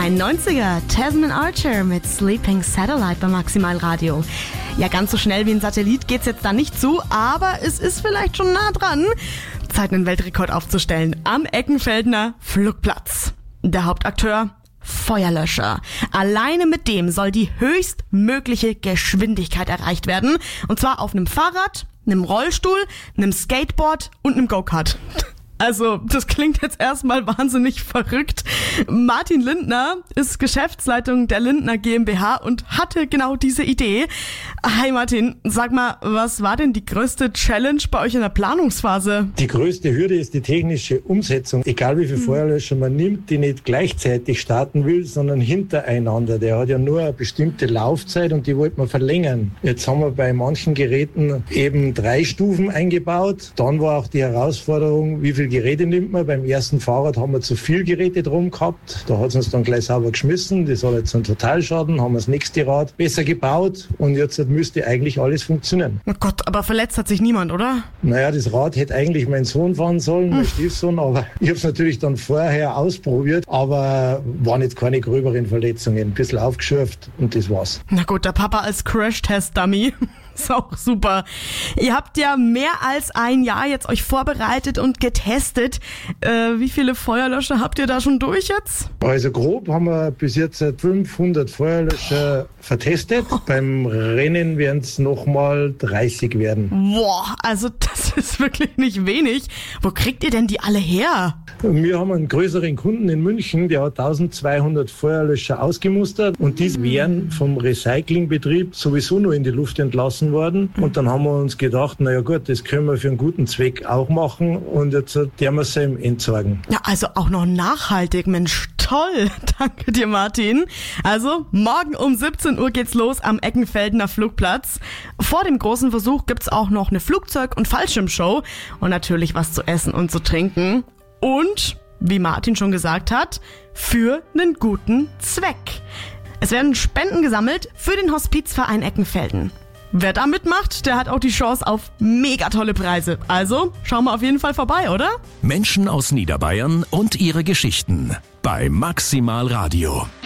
Ein 90er, Tasman Archer mit Sleeping Satellite bei Maximal Radio. Ja, ganz so schnell wie ein Satellit geht's jetzt da nicht zu, aber es ist vielleicht schon nah dran, Zeit einen Weltrekord aufzustellen am Eckenfeldener Flugplatz. Der Hauptakteur: Feuerlöscher. Alleine mit dem soll die höchstmögliche Geschwindigkeit erreicht werden. Und zwar auf einem Fahrrad, einem Rollstuhl, einem Skateboard und einem Go-Kart. Also, das klingt jetzt erstmal wahnsinnig verrückt. Martin Lindner ist Geschäftsleitung der Lindner GmbH und hatte genau diese Idee. Hi Martin, sag mal, was war denn die größte Challenge bei euch in der Planungsphase? Die größte Hürde ist die technische Umsetzung. Egal wie viel Feuerlöscher man nimmt, die nicht gleichzeitig starten will, sondern hintereinander. Der hat ja nur eine bestimmte Laufzeit und die wollte man verlängern. Jetzt haben wir bei manchen Geräten eben 3 Stufen eingebaut. Dann war auch die Herausforderung, wie viel Geräte nimmt man. Beim ersten Fahrrad haben wir zu viel Geräte drum gehabt. Da hat es uns dann gleich sauber geschmissen. Das hat jetzt einen Totalschaden. Haben wir das nächste Rad besser gebaut und jetzt müsste eigentlich alles funktionieren. Oh Gott, aber verletzt hat sich niemand, oder? Naja, das Rad hätte eigentlich mein Sohn fahren sollen, mein Stiefsohn, aber ich habe es natürlich dann vorher ausprobiert, aber waren jetzt keine gröberen Verletzungen. Ein bisschen aufgeschürft und das war's. Na gut, der Papa als Crash-Test-Dummy. Ist auch super. Ihr habt ja mehr als ein Jahr jetzt euch vorbereitet und getestet. Wie viele Feuerlöscher habt ihr da schon durch jetzt? Also grob haben wir bis jetzt 500 Feuerlöscher vertestet. Beim Rennen werden es nochmal 30 werden. Boah, also das ist wirklich nicht wenig. Wo kriegt ihr denn die alle her? Wir haben einen größeren Kunden in München, der hat 1200 Feuerlöscher ausgemustert und die wären vom Recyclingbetrieb sowieso nur in die Luft entlassen worden. Und dann haben wir uns gedacht, naja gut, das können wir für einen guten Zweck auch machen und jetzt werden wir es ihm entsorgen. Ja, also auch noch nachhaltig, Mensch, toll. Danke dir, Martin. Also, morgen um 17 Uhr geht's los am Eckenfeldener Flugplatz. Vor dem großen Versuch gibt's auch noch eine Flugzeug- und Fallschirmshow und natürlich was zu essen und zu trinken. Und, wie Martin schon gesagt hat, für einen guten Zweck. Es werden Spenden gesammelt für den Hospizverein Eckenfelden. Wer da mitmacht, der hat auch die Chance auf mega tolle Preise. Also, schauen wir auf jeden Fall vorbei, oder? Menschen aus Niederbayern und ihre Geschichten bei Maximal Radio.